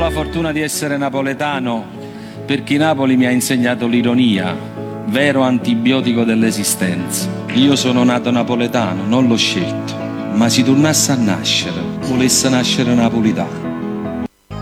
la fortuna di essere napoletano perché Napoli mi ha insegnato l'ironia, vero antibiotico dell'esistenza. Io sono nato napoletano, non l'ho scelto, ma se tornasse a nascere, volesse nascere napolitano.